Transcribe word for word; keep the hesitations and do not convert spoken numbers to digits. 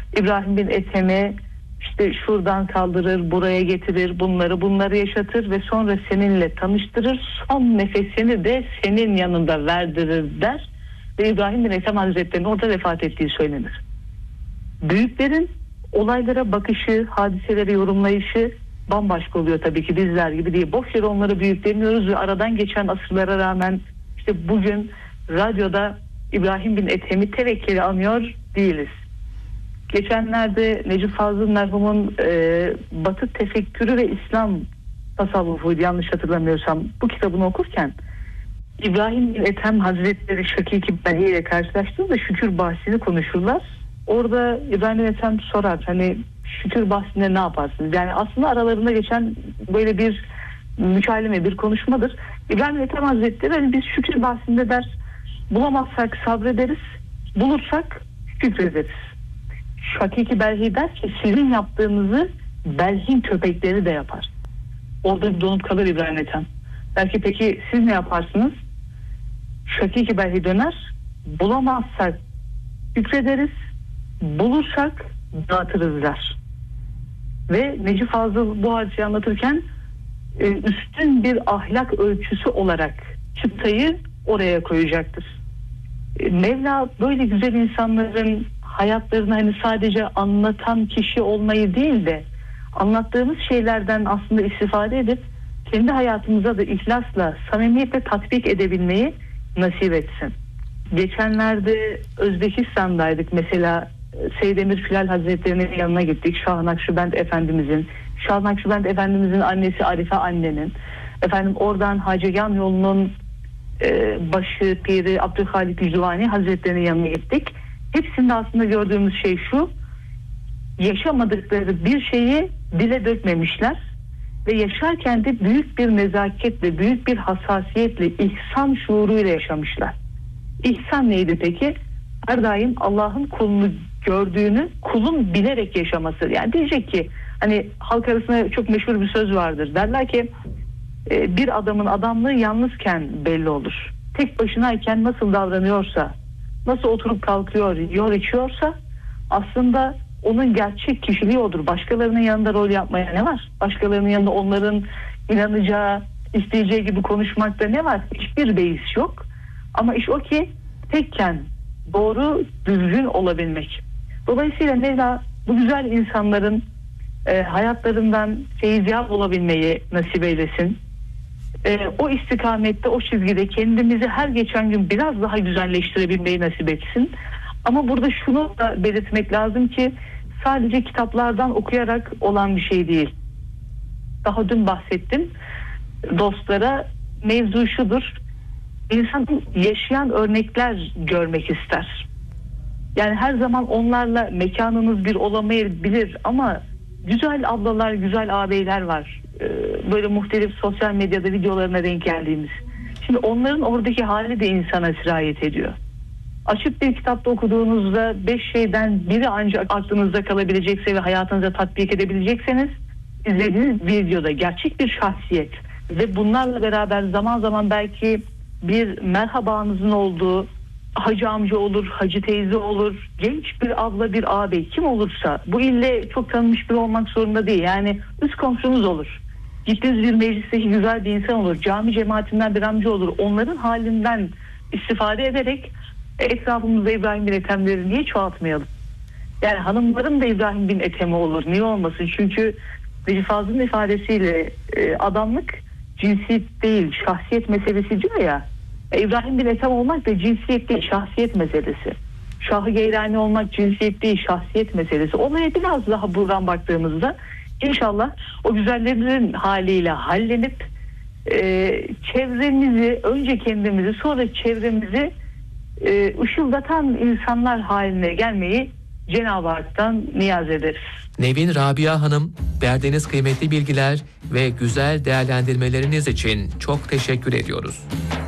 İbrahim bin Ethem'i işte şuradan kaldırır, buraya getirir, bunları bunları yaşatır ve sonra seninle tanıştırır, son nefesini de senin yanında verdirir der ve İbrahim bin Ethem Hazretleri'nin orada vefat ettiği söylenir. Büyüklerin olaylara bakışı, hadiseleri yorumlayışı bambaşka oluyor tabii ki, bizler gibi değil. Boş yere onları büyük demiyoruz ve aradan geçen asırlara rağmen işte bugün radyoda İbrahim bin Ethem'i tevekkeli anıyor değiliz. Geçenlerde Necip Fazıl merhumun e, Batı Tefekkürü ve İslam Tasavvufuydu yanlış hatırlamıyorsam, bu kitabını okurken İbrahim bin Ethem Hazretleri Şakîk-i Belhi ile karşılaştığında şükür bahsini konuşurlar. Orada İbrahim bin Ethem sorar, hani şükür bahsinde ne yaparsınız? Yani aslında aralarında geçen böyle bir mükalleme, bir konuşmadır. İbrahim bin Ethem Hazretleri hani biz şükür bahsinde der, bulamazsak sabrederiz, bulursak şükrederiz. Şakîk-i Belhi der ki sizin yaptığınızı Belhin köpekleri de yapar. Orada bir donup kalır İbrahim Ethem. Der ki peki siz ne yaparsınız? Şakîk-i Belhi döner, bulamazsak şükrederiz, bulursak dağıtırız der. Ve Necip Fazıl bu hadiseyi anlatırken e, üstün bir ahlak ölçüsü olarak çıtayı oraya koyacaktır. E, Mevla böyle güzel insanların hayatlarını hani sadece anlatan kişi olmayı değil de anlattığımız şeylerden aslında istifade edip kendi hayatımıza da ihlasla, samimiyetle tatbik edebilmeyi nasip etsin. Geçenlerde Özbekistan'daydık mesela, Seyyid Emir Filal Hazretleri'nin yanına gittik. Şah Nakşibend Efendimizin, Şah Nakşibend Efendimizin annesi Arife annenin, efendim oradan Hacegan yolunun e, başı Piri Abdülhalik Yüzüvani Hazretleri'nin yanına gittik. Hepsinde aslında gördüğümüz şey şu: yaşamadıkları bir şeyi dile dökmemişler ve yaşarken de büyük bir nezaketle, büyük bir hassasiyetle, ihsan şuuruyla yaşamışlar. İhsan neydi peki? Her daim Allah'ın kulunu gördüğünü kulun bilerek yaşaması. Yani diyecek ki hani halk arasında çok meşhur bir söz vardır. Derler ki bir adamın adamlığı yalnızken belli olur. Tek başınayken nasıl davranıyorsa, nasıl oturup kalkıyor, yiyor içiyorsa aslında onun gerçek kişiliği odur. Başkalarının yanında rol yapmaya ne var? Başkalarının yanında onların inanacağı, isteyeceği gibi konuşmakta ne var? Hiçbir beis yok. Ama iş o ki tekken doğru, düzgün olabilmek. Dolayısıyla Mevla bu güzel insanların e, hayatlarından feyiziyat olabilmeyi nasip eylesin. E, o istikamette, o çizgide kendimizi her geçen gün biraz daha güzelleştirebilmeyi nasip etsin. Ama burada şunu da belirtmek lazım ki sadece kitaplardan okuyarak olan bir şey değil. Daha dün bahsettim dostlara, mevzu şudur: İnsan yaşayan örnekler görmek ister. Yani her zaman onlarla mekanınız bir olamayabilir ama güzel ablalar, güzel ağabeyler var. Ee, böyle muhtelif sosyal medyada videolarına denk geldiğimiz. Şimdi onların oradaki hali de insana sirayet ediyor. Açıp bir kitapta okuduğunuzda beş şeyden biri ancak aklınızda kalabilecekse ve hayatınıza tatbik edebilecekseniz, izlediğiniz videoda gerçek bir şahsiyet ve bunlarla beraber zaman zaman belki bir merhabanızın olduğu hacı amca olur, hacı teyze olur, genç bir abla, bir ağabey, kim olursa, bu ille çok tanınmış biri olmak zorunda değil. Yani üst komşunuz olur. Gittiğiniz bir meclisteki güzel bir insan olur. Cami cemaatinden bir amca olur. Onların halinden istifade ederek etrafımızda İbrahim bin Ethem'leri niye çoğaltmayalım? Yani hanımların da İbrahim bin Ethem'i olur. Niye olmasın? Çünkü Necip Fazıl'ın ifadesiyle e, adamlık cinsiyet değil, şahsiyet meselesi diyor ya. E, İbrahim bin Ethem olmak da cinsiyet değil, şahsiyet meselesi. Şah-ı Geylani olmak cinsiyet değil, şahsiyet meselesi. Olaya biraz daha buradan baktığımızda inşallah o güzellerin haliyle hallenip e, çevremizi, önce kendimizi sonra çevremizi e, ışıldatan insanlar haline gelmeyi Cenab-ı Hak'tan niyaz ederiz. Nevin Rabia Hanım, verdiğiniz kıymetli bilgiler ve güzel değerlendirmeleriniz için çok teşekkür ediyoruz.